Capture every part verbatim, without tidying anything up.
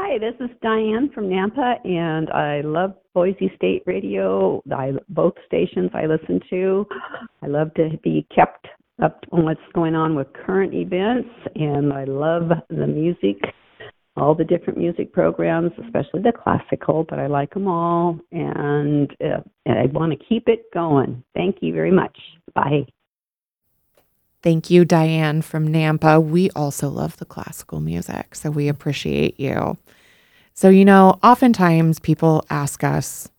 Hi, this is Diane from Nampa, and I love Boise State Radio. I both stations I listen to. I love to be kept up on what's going on with current events, and I love the music, all the different music programs, especially the classical, but I like them all, and, uh, and I want to keep it going. Thank you very much. Bye. Thank you, Diane from Nampa. We also love the classical music, so we appreciate you. So, you know, oftentimes people ask us,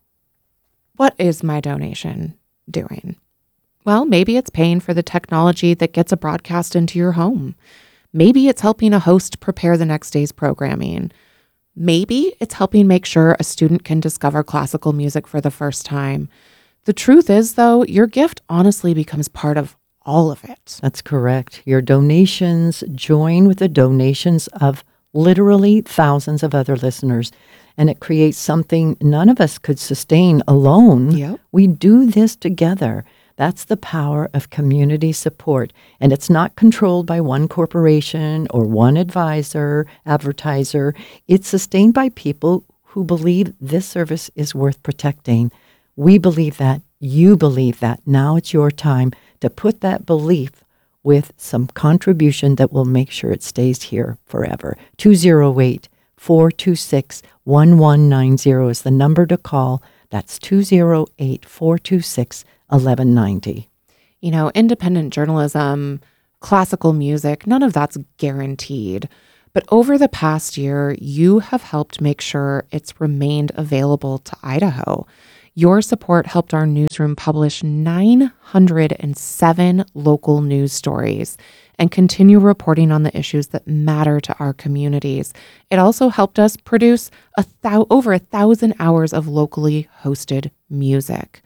what is my donation doing? Well, maybe it's paying for the technology that gets a broadcast into your home. Maybe it's helping a host prepare the next day's programming. Maybe it's helping make sure a student can discover classical music for the first time. The truth is, though, your gift honestly becomes part of all of it. That's correct. Your donations join with the donations of literally thousands of other listeners, and it creates something none of us could sustain alone. Yep. We do this together. That's the power of community support, and it's not controlled by one corporation or one advisor, advertiser. It's sustained by people who believe this service is worth protecting. We believe that. You believe that. Now it's your time to put that belief with some contribution that will make sure it stays here forever. two oh eight, four two six, one one nine zero is the number to call. That's two oh eight, four two six, one one nine zero. You know, independent journalism, classical music, none of that's guaranteed. But over the past year, you have helped make sure it's remained available to Idaho. Your support helped our newsroom publish nine hundred seven local news stories and continue reporting on the issues that matter to our communities. It also helped us produce a thou- over a thousand hours of locally hosted music.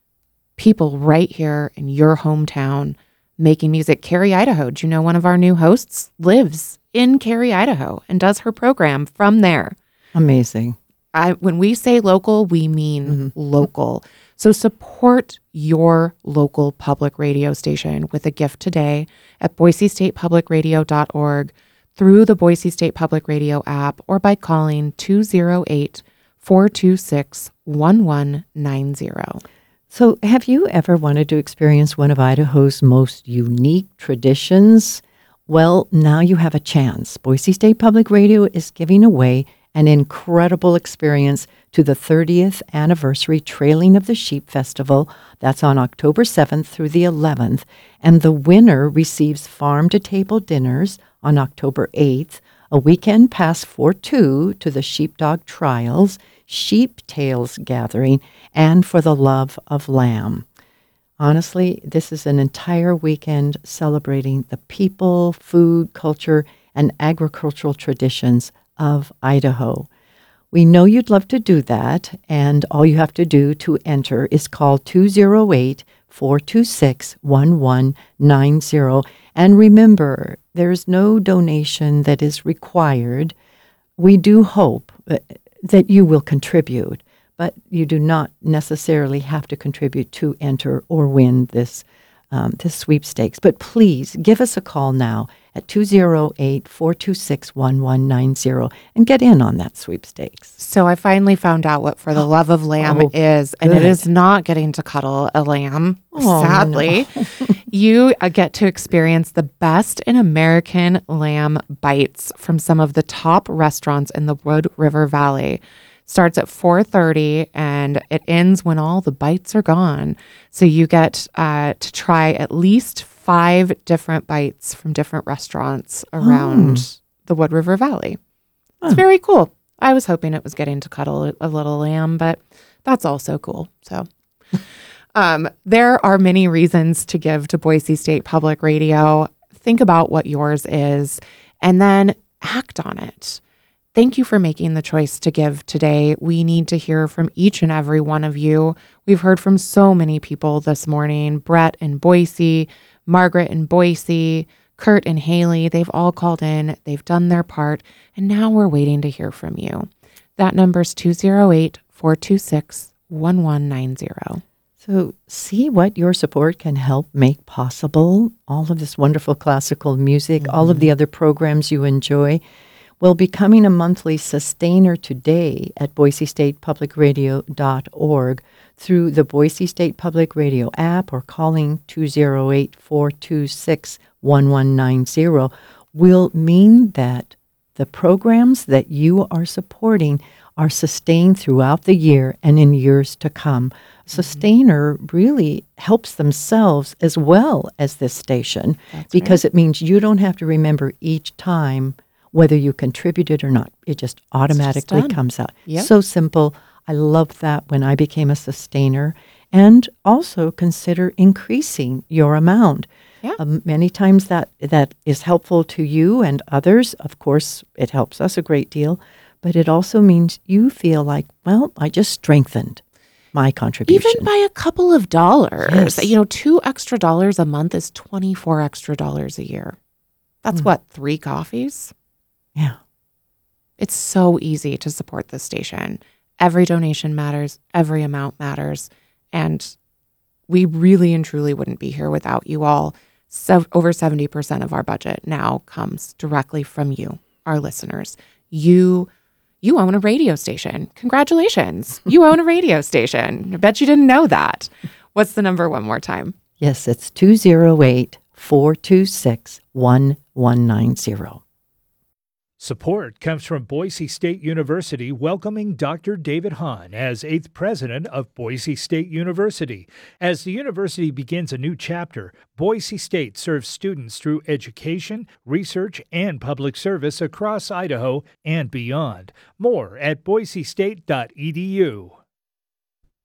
People right here in your hometown making music. Carrie, Idaho, do you know one of our new hosts lives in Carrie, Idaho, and does her program from there? Amazing. I, when we say local, we mean mm-hmm. local. So support your local public radio station with a gift today at boise state public radio dot org, through the Boise State Public Radio app, or by calling two oh eight, four two six, one one nine zero. So have you ever wanted to experience one of Idaho's most unique traditions? Well, now you have a chance. Boise State Public Radio is giving away an incredible experience to the thirtieth anniversary Trailing of the Sheep Festival. That's on October seventh through the eleventh. And the winner receives farm-to-table dinners on October eighth, a weekend pass for two to the Sheepdog Trials, Sheep Tales Gathering, and For the Love of Lamb. Honestly, this is an entire weekend celebrating the people, food, culture, and agricultural traditions of Idaho. We know you'd love to do that, and all you have to do to enter is call two oh eight, four two six, one one nine zero. And remember, there's no donation that is required. We do hope that you will contribute, but you do not necessarily have to contribute to enter or win this um, this sweepstakes. But please give us a call now at two oh eight, four two six, one one nine zero and get in on that sweepstakes. So I finally found out what For the Love of Lamb oh, is, and good. It is not getting to cuddle a lamb, oh, sadly. No. You uh, get to experience the best in American lamb bites from some of the top restaurants in the Wood River Valley. Starts at four thirty and it ends when all the bites are gone. So you get uh, to try at least five different bites from different restaurants around mm. the Wood River Valley. It's oh. very cool. I was hoping it was getting to cuddle a little lamb, but that's also cool. So um, there are many reasons to give to Boise State Public Radio. Think about what yours is and then act on it. Thank you for making the choice to give today. We need to hear from each and every one of you. We've heard from so many people this morning. Brett in Boise, Margaret in Boise, Kurt and Haley, they've all called in. They've done their part. And now we're waiting to hear from you. That number's two oh eight, four two six, one one nine zero. So see what your support can help make possible. All of this wonderful classical music, mm-hmm. all of the other programs you enjoy. Well, becoming a monthly sustainer today at boise state public radio dot org through the Boise State Public Radio app or calling two oh eight, four two six, one one nine zero will mean that the programs that you are supporting are sustained throughout the year and in years to come. Sustainer really helps themselves as well as this station That's because right. it means you don't have to remember each time whether you contributed or not. It just automatically done. comes out. Yep. So simple. I loved that when I became a sustainer. And also consider increasing your amount. Yeah. Um, many times that that is helpful to you and others. Of course, it helps us a great deal. But it also means you feel like, well, I just strengthened my contribution. Even by a couple of dollars. Yes. You know, two extra dollars a month is twenty-four extra dollars a year. That's Mm. what, three coffees? Yeah. It's so easy to support this station. Every donation matters. Every amount matters. And we really and truly wouldn't be here without you all. So over seventy percent of our budget now comes directly from you, our listeners. You you own a radio station. Congratulations. You own a radio station. I bet you didn't know that. What's the number one more time? Yes, it's two oh eight, four two six, one one nine zero. Support comes from Boise State University welcoming Doctor David Hahn as eighth president of Boise State University. As the university begins a new chapter, Boise State serves students through education, research, and public service across Idaho and beyond. More at boise state dot e d u.